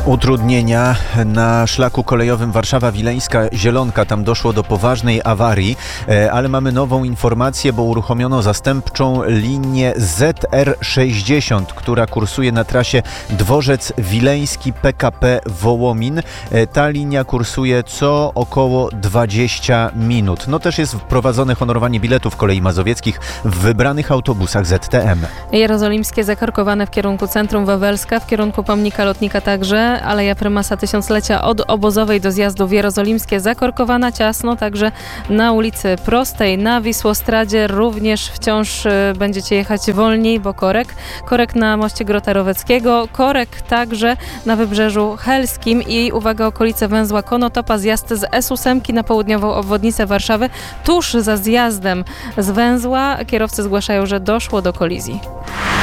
Utrudnienia na szlaku kolejowym Warszawa-Wileńska-Zielonka. Tam doszło do poważnej awarii, ale mamy nową informację, bo uruchomiono zastępczą linię ZR60, która kursuje na trasie Dworzec Wileński PKP Wołomin. Ta linia kursuje co około 20 minut. No też jest wprowadzone honorowanie biletów kolei mazowieckich w wybranych autobusach ZTM. Jerozolimskie zakorkowane w kierunku centrum Wawelska, w kierunku pomnika lotnika także. Aleja Prymasa Tysiąclecia od Obozowej do zjazdu w Jerozolimskie zakorkowana ciasno, także na ulicy Prostej, na Wisłostradzie również wciąż będziecie jechać wolniej, bo korek na moście Grota Roweckiego, korek także na Wybrzeżu Helskim i uwaga, okolice węzła Konotopa, zjazd z S8 na południową obwodnicę Warszawy. Tuż za zjazdem z węzła kierowcy zgłaszają, że doszło do kolizji.